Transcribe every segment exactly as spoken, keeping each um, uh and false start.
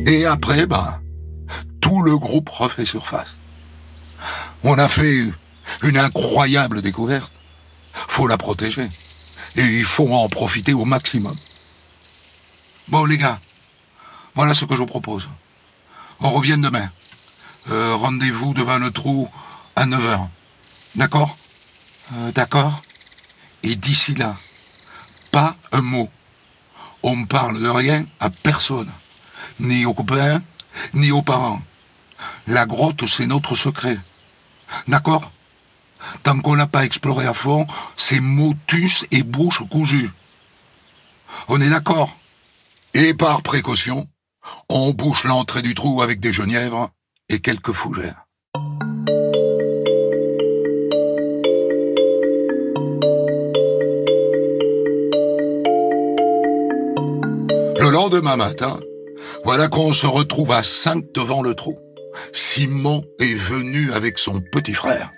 Et après, ben, tout le groupe refait surface. On a fait une incroyable découverte. Faut la protéger. Et il faut en profiter au maximum. Bon, les gars, voilà ce que je vous propose. On revient demain. Euh, rendez-vous devant le trou à neuf heures. D'accord euh, D'accord. Et d'ici là, pas un mot. On ne parle de rien à personne. Ni aux copains, ni aux parents. La grotte, c'est notre secret. D'accord? Tant qu'on n'a pas exploré à fond, c'est motus et bouche cousue. On est d'accord? Et par précaution, on bouche l'entrée du trou avec des genièvres et quelques fougères. Le lendemain matin, voilà qu'on se retrouve à cinq devant le trou. Simon est venu avec son petit frère.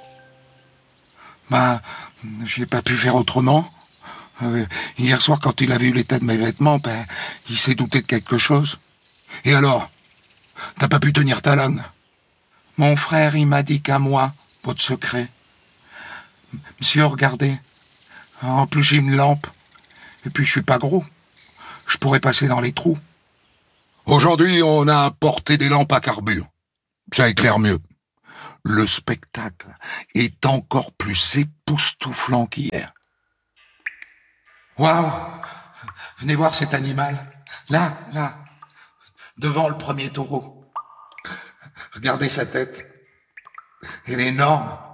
Bah, j'ai pas pu faire autrement. Euh, hier soir, quand il a vu l'état de mes vêtements, ben, il s'est douté de quelque chose. Et alors, t'as pas pu tenir ta langue? Mon frère, il m'a dit qu'à moi, votre secret. Monsieur, regardez. En plus, j'ai une lampe. Et puis, je suis pas gros. Je pourrais passer dans les trous. Aujourd'hui, on a apporté des lampes à carbure. Ça éclaire mieux. Le spectacle est encore plus époustouflant qu'hier. Waouh! Venez voir cet animal. Là, là, devant le premier taureau. Regardez sa tête. Elle est énorme.